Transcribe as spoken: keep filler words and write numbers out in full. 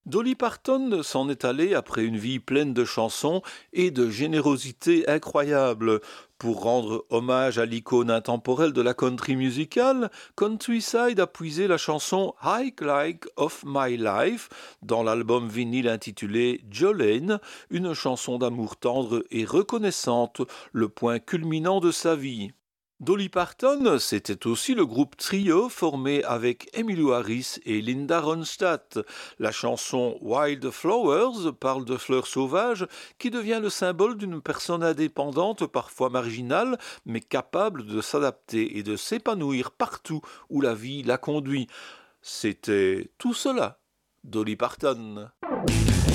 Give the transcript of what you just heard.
Dolly Parton s'en est allée après une vie pleine de chansons et de générosité incroyable. Pour rendre hommage à l'icône intemporelle de la country musicale, Countryside a puisé la chanson Hike Like of My Life dans l'album vinyle intitulé Jolene, une chanson d'amour tendre et reconnaissante, le point culminant de sa vie. Dolly Parton, c'était aussi le groupe Trio formé avec Emmylou Harris et Linda Ronstadt. La chanson Wild Flowers parle de fleurs sauvages qui devient le symbole d'une personne indépendante, parfois marginale, mais capable de s'adapter et de s'épanouir partout où la vie la conduit. C'était tout cela, Dolly Parton.